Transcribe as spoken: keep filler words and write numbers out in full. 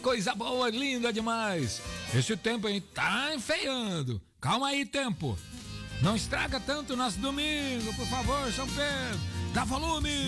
coisa boa, linda demais. Esse tempo aí tá enfeiando. Calma aí, tempo. Não estraga tanto nosso domingo, por favor, São Pedro. Dá volume.